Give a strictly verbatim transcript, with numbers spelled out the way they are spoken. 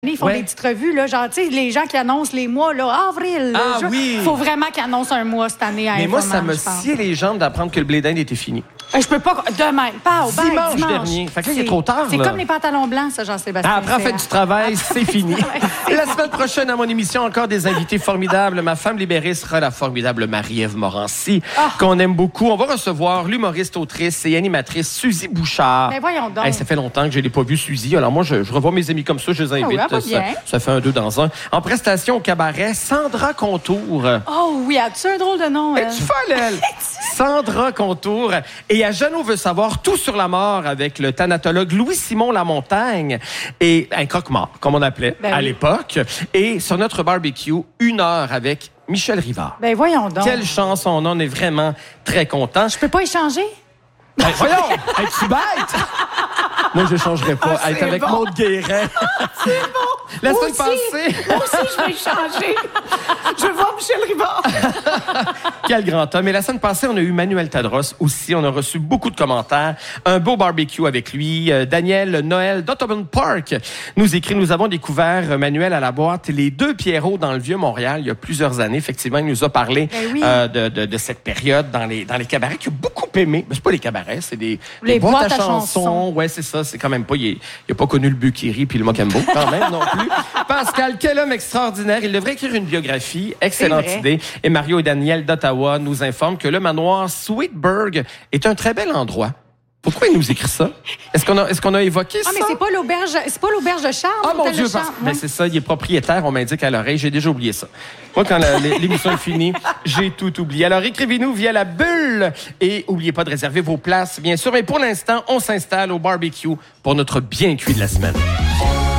Ils font Ouais. des petites revues, là, genre, tu sais, les gens qui annoncent les mois, là, avril. Ah il oui. faut vraiment qu'ils annoncent un mois cette année à Mais moi, ça Infoman, me je pense. sciait les jambes d'apprendre que le blé d'Inde était fini. Euh, Je peux pas. Demain, pas au bain, Dimanche dimanche. dernier. Fait que là, il est C'est- trop tard, C'est là. comme les pantalons blancs, ça, Jean-Sébastien. Ah, après, C'est- fête du travail, c'est fini. La semaine prochaine, à mon émission, encore des invités formidables. Ma femme libérée sera la formidable Marie-Ève Morancy, Ah. qu'on aime beaucoup. On va recevoir l'humoriste, autrice et animatrice Suzy Bouchard. Ben voyons donc. Hey, ça fait longtemps que je l'ai pas vue, Suzy. Alors moi, je, je revois mes amis comme ça, je les invite. Ah ouais, pas ça, bien. ça fait un deux dans un. En prestation au cabaret, Sandra Contour. Oh oui, as-tu un drôle de nom? elle? Es-tu folle, elle? Sandra Contour. Et à Jeannot veut savoir tout sur la mort avec le thanatologue Louis-Simon Lamontagne et un croque-mort, comme on appelait Ben à oui. l'époque. Et sur notre barbecue, une heure avec Michel Rivard. Ben voyons donc. Quelle chance on a, on est vraiment très contents. Je peux pas échanger? Ben, voyons, es-tu bête? Moi, je ne changerais pas. Ah, Être c'est avec bon. Maud Guérin. C'est bon. La Moi semaine aussi. passée. Moi aussi, je vais changer. Je veux voir Michel Rivard. Quel grand homme. Et la semaine passée, on a eu Manuel Tadros aussi. On a reçu beaucoup de commentaires. Un beau barbecue avec lui. Euh, Daniel Noël d'Audubon Park nous écrit, nous avons découvert euh, Manuel à la boîte Les Deux Pierrots dans le Vieux-Montréal il y a plusieurs années. Effectivement, il nous a parlé Ben oui. euh, de, de, de cette période dans les, dans les cabarets qu'il a beaucoup aimé. Ben, c'est pas les cabarets, c'est des, Les des boîtes, boîtes à, à chansons. chansons. Ouais, c'est ça. C'est quand même pas... Il n'a pas connu le Bukiri puis le Mocambo quand même non plus. Pascal, quel homme extraordinaire. Il devrait écrire une biographie. Excellente C'est vrai. idée. Et Mario et Daniel d'Ottawa nous informent que le manoir Sweetburg est un très bel endroit. Pourquoi il nous écrit ça? Est-ce qu'on a, est-ce qu'on a évoqué Ah, ça? mais c'est pas l'auberge, c'est pas l'auberge de Charles. Ah, mon l'hôtel Dieu, de parce... Charles. ben, Ouais. c'est ça, il est propriétaire, on m'indique à l'oreille. J'ai déjà oublié ça. Moi, quand la- l'émission est finie, j'ai tout oublié. Alors, écrivez-nous via la bulle et oubliez pas de réserver vos places, bien sûr. Mais pour l'instant, on s'installe au barbecue pour notre bien cuit de la semaine.